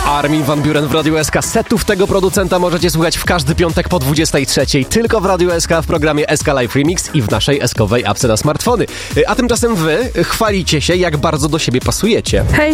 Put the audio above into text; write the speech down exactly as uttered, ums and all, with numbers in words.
Armin van Buuren w Radiu S K. Setów tego producenta możecie słuchać w każdy piątek po dwudziestej trzeciej. Tylko w Radiu S K w programie S K Live Remix i w naszej eskowej apce na smartfony. A tymczasem wy chwalicie się, jak bardzo do siebie pasujecie. Hej,